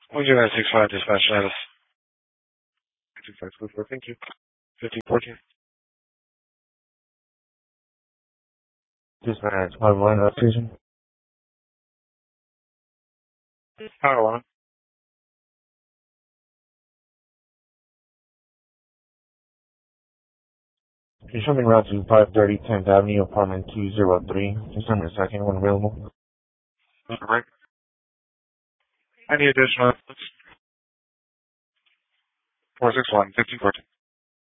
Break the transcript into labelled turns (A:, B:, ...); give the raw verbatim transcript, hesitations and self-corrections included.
A: one zero nine six five dispatch status. two five two four, thank you. fifteen fourteen. Dispatch, five one, uh, station. Power one. You're showing route to five thirty tenth Avenue, apartment two zero three. December second, when available. Alright. Any additional? four six one, fifteen fourteen.